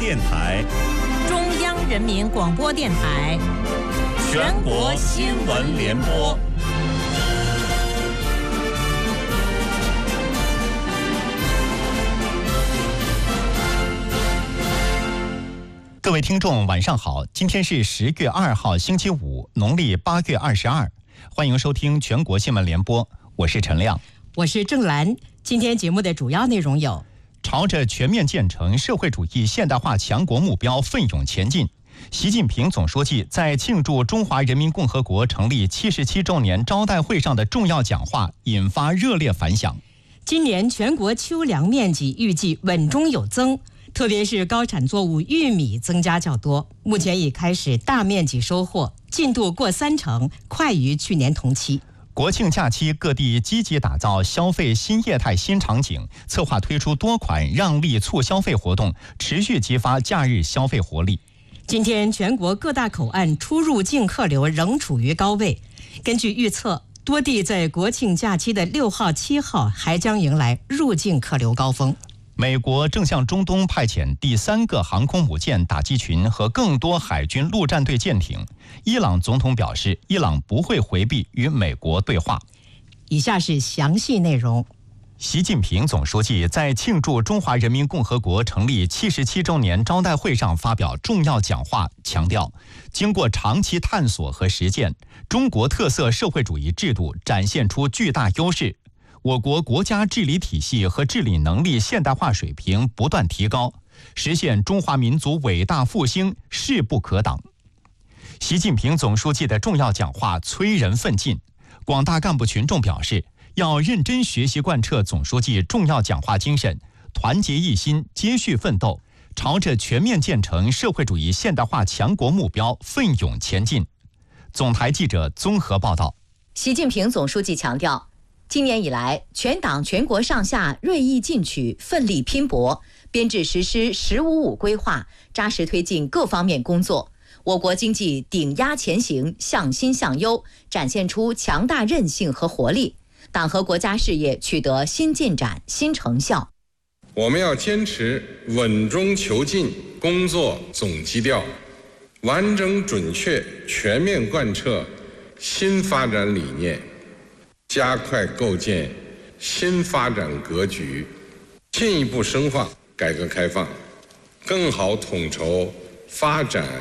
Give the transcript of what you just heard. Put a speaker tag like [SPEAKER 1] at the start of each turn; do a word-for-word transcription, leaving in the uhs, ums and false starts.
[SPEAKER 1] 电台、
[SPEAKER 2] 中央人民广播电台、
[SPEAKER 1] 全国新闻联播。各位听众，晚上好！今天是十月二号，星期五，农历八月二十二。欢迎收听全国新闻联播，我是陈亮，
[SPEAKER 2] 我是郑兰。今天节目的主要内容有：
[SPEAKER 1] 朝着全面建成社会主义现代化强国目标奋勇前进。习近平总书记在庆祝中华人民共和国成立七十七周年招待会上的重要讲话引发热烈反响。
[SPEAKER 2] 今年全国秋粮面积预计稳中有增，特别是高产作物玉米增加较多，目前已开始大面积收获，进度过三成，快于去年同期。
[SPEAKER 1] 国庆假期，各地积极打造消费新业态新场景，策划推出多款让利促消费活动，持续激发假日消费活力。
[SPEAKER 2] 今天全国各大口岸出入境客流仍处于高位，根据预测，多地在国庆假期的六号、七号还将迎来入境客流高峰。
[SPEAKER 1] 美国正向中东派遣第三个航空母舰打击群和更多海军陆战队舰艇。伊朗总统表示，伊朗不会回避与美国对话。
[SPEAKER 2] 以下是详细内容。
[SPEAKER 1] 习近平总书记在庆祝中华人民共和国成立七十七周年招待会上发表重要讲话，强调，经过长期探索和实践，中国特色社会主义制度展现出巨大优势。我国国家治理体系和治理能力现代化水平不断提高，实现中华民族伟大复兴势不可挡。习近平总书记的重要讲话催人奋进，广大干部群众表示，要认真学习贯彻总书记重要讲话精神，团结一心，接续奋斗，朝着全面建成社会主义现代化强国目标奋勇前进。总台记者综合报道。
[SPEAKER 3] 习近平总书记强调，今年以来，全党全国上下锐意进取，奋力拼搏，编制实施“十五五”规划，扎实推进各方面工作。我国经济顶压前行，向新向优，展现出强大韧性和活力，党和国家事业取得新进展、新成效。
[SPEAKER 4] 我们要坚持稳中求进工作总基调，完整准确全面贯彻新发展理念，加快构建新发展格局，进一步深化改革开放，更好统筹发展